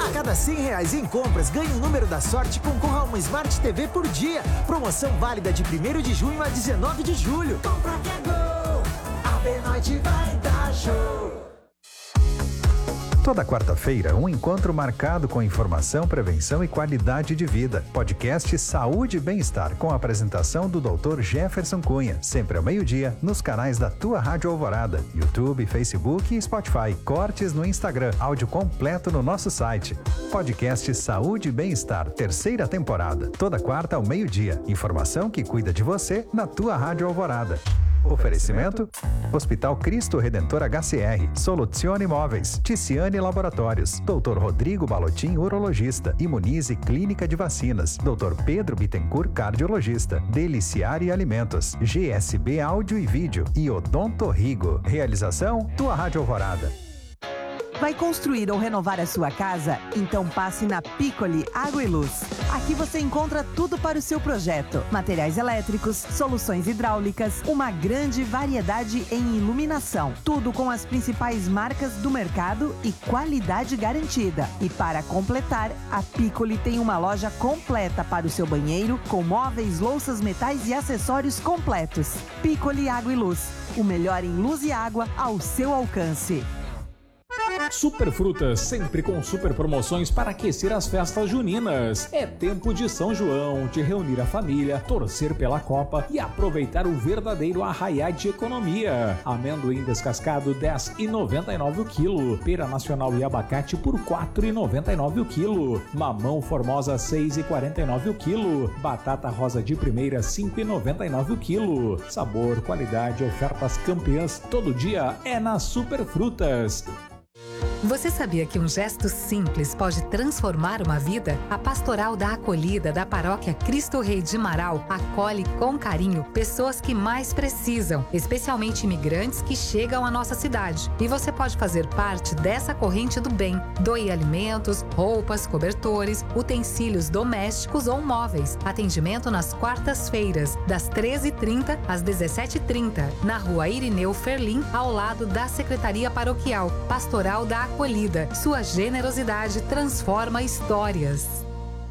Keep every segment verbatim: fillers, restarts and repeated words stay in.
A cada cem reais em compras, ganhe um número da sorte e concorra a uma Smart T V por dia. Promoção válida de primeiro de junho a dezenove de julho. Compra que é gol, a Benoite vai dar show. Toda quarta-feira, um encontro marcado com informação, prevenção e qualidade de vida. Podcast Saúde e Bem-Estar, com a apresentação do doutor Jefferson Cunha. Sempre ao meio-dia, nos canais da tua Rádio Alvorada, YouTube, Facebook e Spotify. Cortes no Instagram, áudio completo no nosso site. Podcast Saúde e Bem-Estar, terceira temporada. Toda quarta ao meio-dia. Informação que cuida de você na tua Rádio Alvorada. Oferecimento: Hospital Cristo Redentor H C R, Soluzione Imóveis, Ticiane Laboratórios, doutor Rodrigo Balotin, urologista, Imunize Clínica de Vacinas, doutor Pedro Bittencourt, cardiologista, Deliciare Alimentos, G S B Áudio e Vídeo e Odonto Rigo. Realização: tua Rádio Alvorada. Vai construir ou renovar a sua casa? Então passe na Piccoli Água e Luz. Aqui você encontra tudo para o seu projeto. Materiais elétricos, soluções hidráulicas, uma grande variedade em iluminação. Tudo com as principais marcas do mercado e qualidade garantida. E para completar, a Piccoli tem uma loja completa para o seu banheiro, com móveis, louças, metais e acessórios completos. Piccoli Água e Luz. O melhor em luz e água ao seu alcance. Superfrutas, sempre com super promoções para aquecer as festas juninas. É tempo de São João, de reunir a família, torcer pela Copa e aproveitar o verdadeiro arraiá de economia. Amendoim descascado dez reais e noventa e nove centavos o quilo. Pera nacional e abacate por quatro reais e noventa e nove centavos o quilo. Mamão formosa seis reais e quarenta e nove centavos o quilo. Batata rosa de primeira cinco reais e noventa e nove centavos o quilo. Sabor, qualidade, ofertas campeãs todo dia é nas Superfrutas. Você sabia que um gesto simples pode transformar uma vida? A Pastoral da Acolhida da Paróquia Cristo Rei de Marau acolhe com carinho pessoas que mais precisam, especialmente imigrantes que chegam à nossa cidade. E você pode fazer parte dessa corrente do bem. Doe alimentos, roupas, cobertores, utensílios domésticos ou móveis. Atendimento nas quartas-feiras, das treze e trinta às dezessete e trinta, na Rua Irineu Ferlim, ao lado da Secretaria Paroquial. Pastoral da Acolhida. Sua generosidade transforma histórias.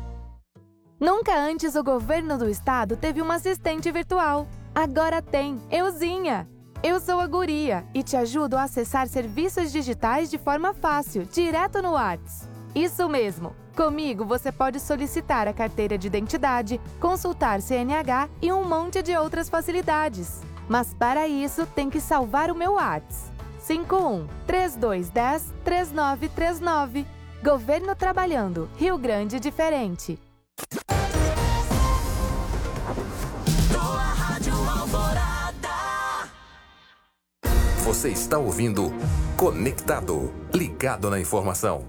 Nunca antes o governo do estado teve uma assistente virtual. Agora tem, Euzinha. Eu sou a Guria e te ajudo a acessar serviços digitais de forma fácil, direto no WhatsApp. Isso mesmo. Comigo você pode solicitar a carteira de identidade, consultar C N H e um monte de outras facilidades. Mas para isso tem que salvar o meu WhatsApp. cinco um, três dois um zero, três nove três nove. Governo trabalhando. Rio Grande diferente. Você está ouvindo Conectado, ligado na informação.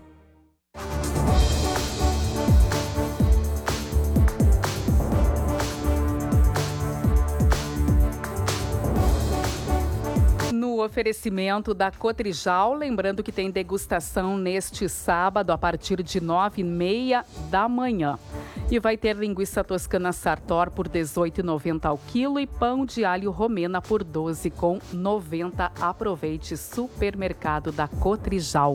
No oferecimento da Cotrijal, lembrando que tem degustação neste sábado a partir de nove e meia da manhã. E vai ter linguiça toscana Sartor por dezoito reais e noventa centavos ao quilo e pão de alho romena por doze reais e noventa centavos. Aproveite, supermercado da Cotrijal.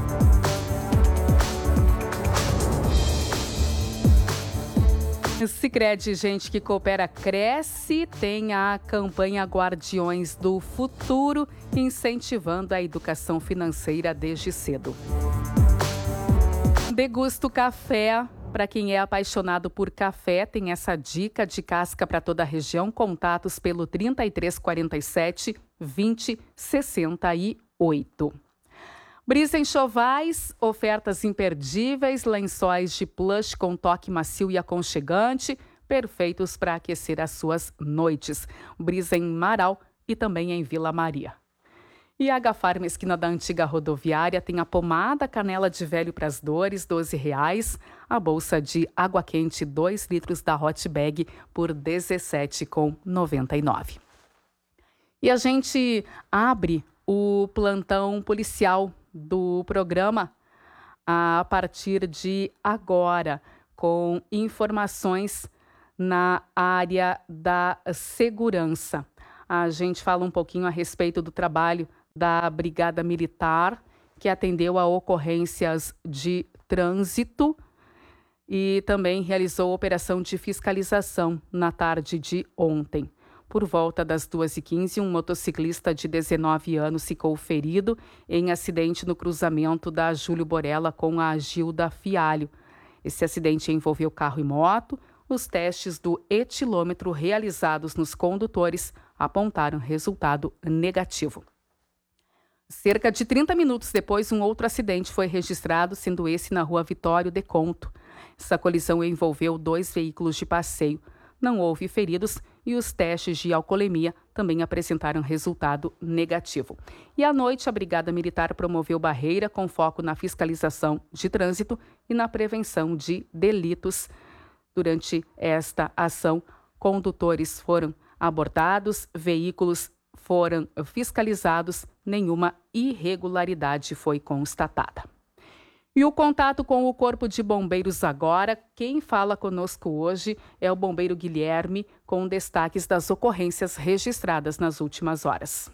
Sicredi, gente que coopera, cresce, tem a campanha Guardiões do Futuro, incentivando a educação financeira desde cedo. Degusta o café. Para quem é apaixonado por café, tem essa dica de casca para toda a região. Contatos pelo trinta e três quarenta e sete, vinte, sessenta e oito. Brisa Enxovais, ofertas imperdíveis, lençóis de plush com toque macio e aconchegante, perfeitos para aquecer as suas noites. Brisa em Marau e também em Vila Maria. E a Agafarma, esquina da antiga rodoviária, tem a pomada canela de velho para as dores, doze reais. A bolsa de água quente, dois litros da Hot Bag por dezessete reais e noventa e nove centavos. E a gente abre o plantão policial do programa a partir de agora, com informações na área da segurança. A gente fala um pouquinho a respeito do trabalho da Brigada Militar, que atendeu a ocorrências de Trânsito e também realizou operação de fiscalização na tarde de ontem. Por volta das duas e quinze, um motociclista de dezenove anos ficou ferido em acidente no cruzamento da Júlio Borella com a Gilda Fialho. Esse acidente envolveu carro e moto. Os testes do etilômetro realizados nos condutores apontaram resultado negativo. Cerca de trinta minutos depois, um outro acidente foi registrado, sendo esse na rua Vitório de Conto. Essa colisão envolveu dois veículos de passeio. Não houve feridos e os testes de alcoolemia também apresentaram resultado negativo. E à noite, a Brigada Militar promoveu barreira com foco na fiscalização de trânsito e na prevenção de delitos. Durante esta ação, condutores foram abordados, veículos foram fiscalizados, nenhuma irregularidade foi constatada. E o contato com o Corpo de Bombeiros agora, quem fala conosco hoje é o bombeiro Guilherme, com destaques das ocorrências registradas nas últimas horas.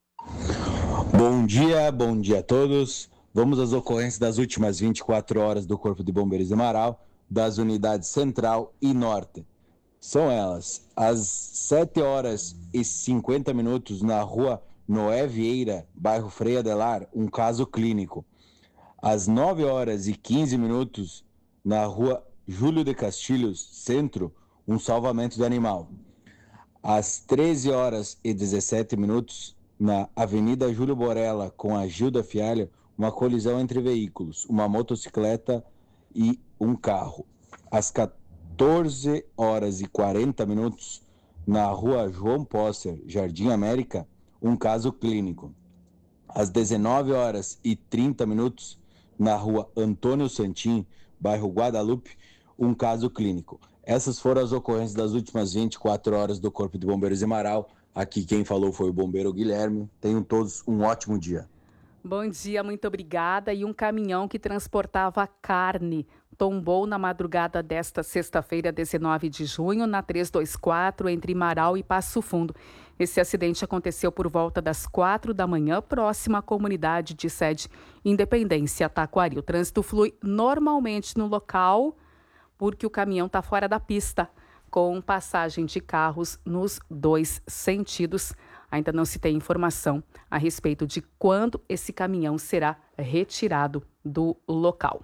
Bom dia, bom dia a todos. Vamos às ocorrências das últimas vinte e quatro horas do Corpo de Bombeiros de Marau, das unidades Central e Norte. São elas, às sete horas e cinquenta minutos na rua Noé Vieira, bairro Frei Adelar, um caso clínico. Às nove horas e quinze minutos na rua Júlio de Castilhos, centro, um salvamento de animal. Às treze horas e dezessete minutos na Avenida Júlio Borella com a Gilda Fialho, uma colisão entre veículos, uma motocicleta e um carro. Às quatorze horas e quarenta minutos, na rua João Posser, Jardim América, um caso clínico. Às dezenove horas e trinta minutos, na rua Antônio Santim, bairro Guadalupe, um caso clínico. Essas foram as ocorrências das últimas vinte e quatro horas do Corpo de Bombeiros de Marau. Aqui quem falou foi o bombeiro Guilherme. Tenham todos um ótimo dia. Bom dia, muito obrigada. E um caminhão que transportava carne tombou na madrugada desta sexta-feira, dezenove de junho, na trezentos e vinte e quatro, entre Marau e Passo Fundo. Esse acidente aconteceu por volta das quatro da manhã, próxima à comunidade de sede Independência, Taquari. O trânsito flui normalmente no local, porque o caminhão está fora da pista, com passagem de carros nos dois sentidos. Ainda não se tem informação a respeito de quando esse caminhão será retirado do local.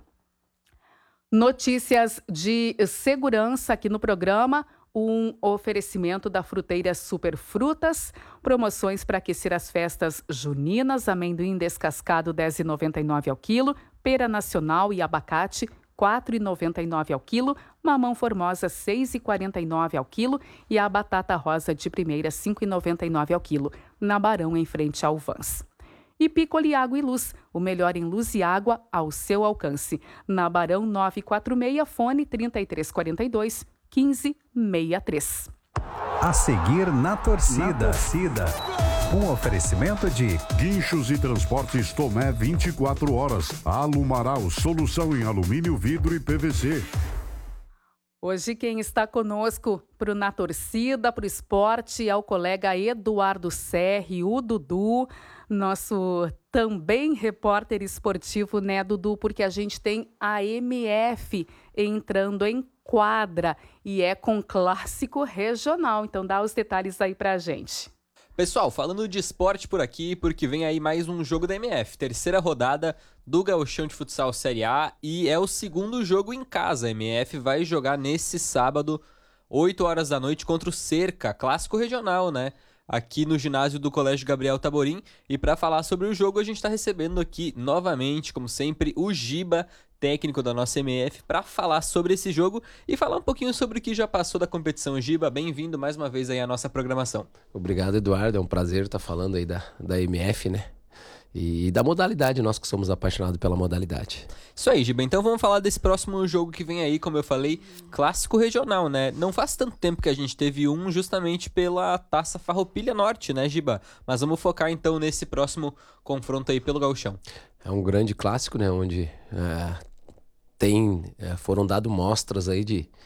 Notícias de segurança aqui no programa. Um oferecimento da Fruteira Superfrutas, promoções para aquecer as festas juninas, amendoim descascado dez reais e noventa e nove centavos ao quilo, pera nacional e abacate quatro reais e noventa e nove centavos ao quilo, mamão formosa seis reais e quarenta e nove centavos ao quilo e a batata rosa de primeira cinco reais e noventa e nove centavos ao quilo, na Barão em frente ao Vans. E Piccoli Água e Luz, o melhor em luz e água ao seu alcance. Na Barão novecentos e quarenta e seis, fone trinta e três quarenta e dois, quinze sessenta e três. A seguir na torcida. Na torcida. Um oferecimento de Guinchos e Transportes Tomé vinte e quatro horas. Alumaral, solução em alumínio, vidro e P V C. Hoje quem está conosco pro Na Torcida, pro esporte, é o colega Eduardo Serri, o Dudu, nosso também repórter esportivo, né, Dudu? Porque a gente tem a M F entrando em quadra e é com clássico regional. Então dá os detalhes aí pra gente. Pessoal, falando de esporte por aqui, porque vem aí mais um jogo da M F, terceira rodada do Gauchão de Futsal Série A e é o segundo jogo em casa. A M F vai jogar nesse sábado, oito horas da noite, contra o Cerca, clássico regional, né? Aqui no ginásio do Colégio Gabriel Taborim. E para falar sobre o jogo, a gente está recebendo aqui novamente, como sempre, o Giba, técnico da nossa M F, para falar sobre esse jogo e falar um pouquinho sobre o que já passou da competição. Giba, bem-vindo mais uma vez aí à nossa programação. Obrigado, Eduardo, é um prazer estar falando aí da, da M F, né? E da modalidade, nós que somos apaixonados pela modalidade. Isso aí, Giba, então vamos falar desse próximo jogo que vem aí, como eu falei, clássico regional, né? Não faz tanto tempo que a gente teve um justamente pela Taça Farroupilha Norte, né, Giba? Mas vamos focar então nesse próximo confronto aí pelo Gauchão. É um grande clássico, né, onde é, tem, é, foram dadas mostras aí de,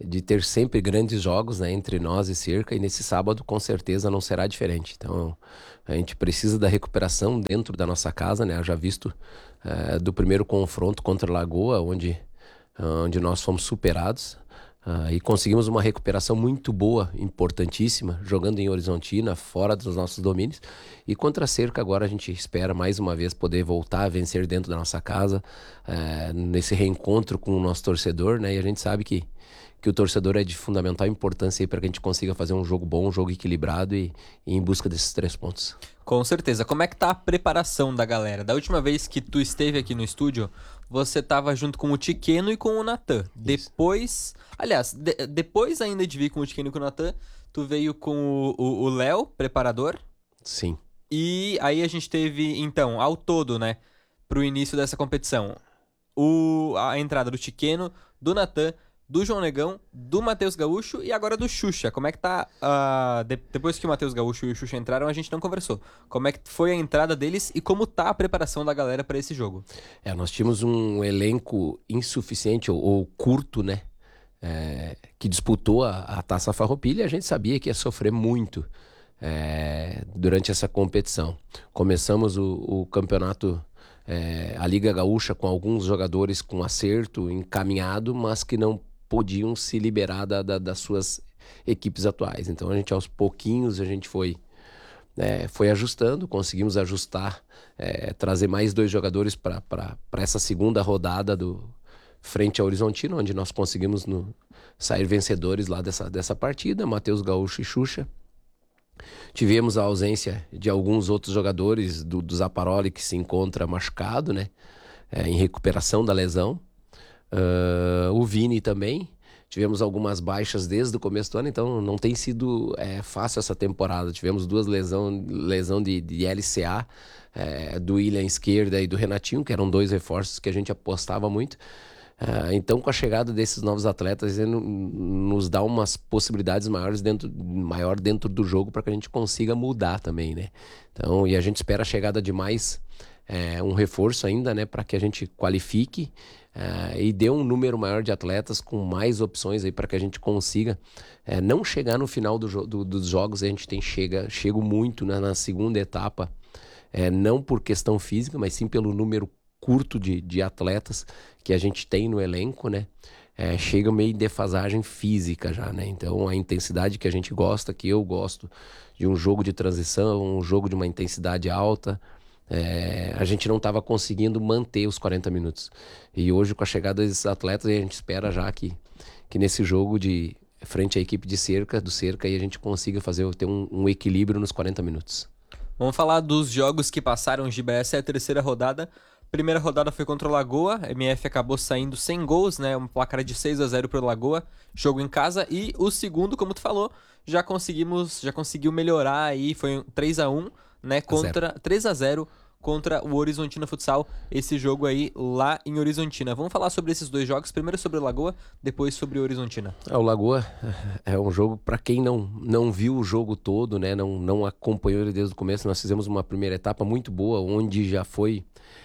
de ter sempre grandes jogos, né, entre nós e Cerca, e nesse sábado com certeza não será diferente. Então a gente precisa da recuperação dentro da nossa casa, né, já visto uh, do primeiro confronto contra a Lagoa, onde, uh, onde nós fomos superados. Uh, e conseguimos uma recuperação muito boa, importantíssima, jogando em Horizontina, fora dos nossos domínios. E contra a Cerca agora a gente espera mais uma vez poder voltar a vencer dentro da nossa casa, uh, nesse reencontro com o nosso torcedor, né? E a gente sabe que, que o torcedor é de fundamental importância para que a gente consiga fazer um jogo bom, um jogo equilibrado e, e em busca desses três pontos. Com certeza. Como é que tá a preparação da galera? Da última vez que tu esteve aqui no estúdio, você estava junto com o Tiqueno e com o Natan. Depois... Aliás, de, depois ainda de vir com o Tiqueno e com o Natan, tu veio com o Léo, preparador. Sim. E aí a gente teve, então, ao todo, né, pro início dessa competição, o, a entrada do Tiqueno, do Natan, do João Negão, do Matheus Gaúcho e agora do Xuxa. Como é que tá... Uh, de, depois que o Matheus Gaúcho e o Xuxa entraram, a gente não conversou. Como é que foi a entrada deles e como tá a preparação da galera para esse jogo? É, nós tínhamos um elenco insuficiente ou, ou curto, né? É, que disputou a, a Taça Farroupilha, e a gente sabia que ia sofrer muito é, durante essa competição. Começamos o, o campeonato, é, a Liga Gaúcha, com alguns jogadores com acerto encaminhado, mas que não podiam se liberar da, da, das suas equipes atuais. Então a gente, aos pouquinhos, a gente foi, é, foi ajustando, conseguimos ajustar, é, trazer mais dois jogadores para essa segunda rodada do frente ao Horizontina, onde nós conseguimos no, sair vencedores lá dessa, dessa partida, Matheus Gaúcho e Xuxa. Tivemos a ausência de alguns outros jogadores do, do Zaparoli, que se encontra machucado, né, é, em recuperação da lesão. Uh, o Vini também. Tivemos algumas baixas desde o começo do ano, então não tem sido é, fácil essa temporada. Tivemos duas lesões lesão de, de L C A, é, do William esquerda e do Renatinho, que eram dois reforços que a gente apostava muito. Uh, então, com a chegada desses novos atletas, ele nos dá umas possibilidades maiores dentro, maior dentro do jogo para que a gente consiga mudar também, né? Então, e a gente espera a chegada de mais é, um reforço ainda, né? Para que a gente qualifique uh, e dê um número maior de atletas com mais opções aí para que a gente consiga é, não chegar no final do jo- do, dos jogos. A gente tem chega, chego muito né, na segunda etapa, é, não por questão física, mas sim pelo número curto de, de atletas que a gente tem no elenco, né? É, chega meio em defasagem física já, né? Então a intensidade que a gente gosta, que eu gosto, de um jogo de transição, um jogo de uma intensidade alta, é, a gente não estava conseguindo manter os quarenta minutos. E hoje, com a chegada desses atletas, a gente espera já que, que nesse jogo de frente à equipe de Cerca, do Cerca, aí a gente consiga fazer, ter um, um equilíbrio nos quarenta minutos. Vamos falar dos jogos que passaram de B S, é a terceira rodada. Primeira rodada foi contra o Lagoa, a M F acabou saindo sem gols, né? Um placar de seis a zero para o Lagoa, jogo em casa. E o segundo, como tu falou, já conseguimos, já conseguiu melhorar aí, foi três a um, né? Contra três a zero contra o Horizontina Futsal, esse jogo aí lá em Horizontina. Vamos falar sobre esses dois jogos, primeiro sobre o Lagoa, depois sobre o Horizontina. É, o Lagoa é um jogo, para quem não, não viu o jogo todo, né? Não, não acompanhou ele desde o começo, nós fizemos uma primeira etapa muito boa, onde já foi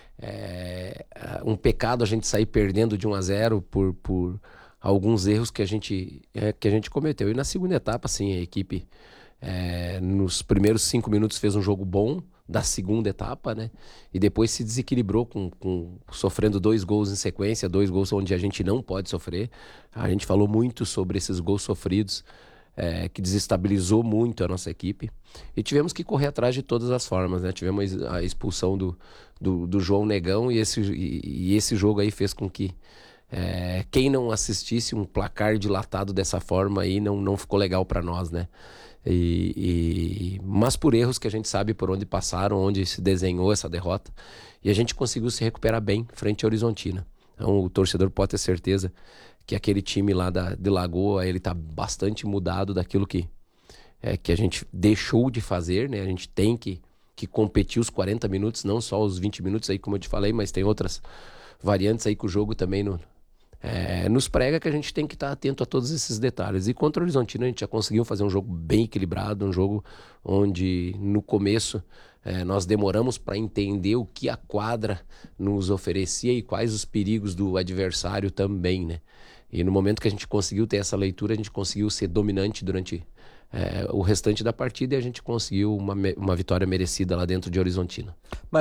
É, um pecado a gente sair perdendo de um a zero por, por alguns erros que a gente, é, que a gente cometeu. E na segunda etapa, sim, a equipe é, nos primeiros cinco minutos fez um jogo bom da segunda etapa, né? E depois se desequilibrou com, com sofrendo dois gols em sequência, dois gols onde a gente não pode sofrer. A gente falou muito sobre esses gols sofridos, É, que desestabilizou muito a nossa equipe, e tivemos que correr atrás de todas as formas, né? Tivemos a expulsão do, do, do João Negão, e esse, e, e esse jogo aí fez com que é, quem não assistisse um placar dilatado dessa forma aí não, não ficou legal para nós, né? E, e, mas por erros que a gente sabe por onde passaram, onde se desenhou essa derrota, e a gente conseguiu se recuperar bem frente à Horizontina. Então o torcedor pode ter certeza que aquele time lá da, de Lagoa, ele tá bastante mudado daquilo que, é, que a gente deixou de fazer, né? A gente tem que, que competir os quarenta minutos, não só os vinte minutos aí, como eu te falei, mas tem outras variantes aí que o jogo também no, é, nos prega, que a gente tem que estar tá atento a todos esses detalhes. E contra o Horizontina a gente já conseguiu fazer um jogo bem equilibrado, um jogo onde no começo é, nós demoramos para entender o que a quadra nos oferecia e quais os perigos do adversário também, né? E no momento que a gente conseguiu ter essa leitura, a gente conseguiu ser dominante durante é, o restante da partida e a gente conseguiu uma, uma vitória merecida lá dentro de Horizontina.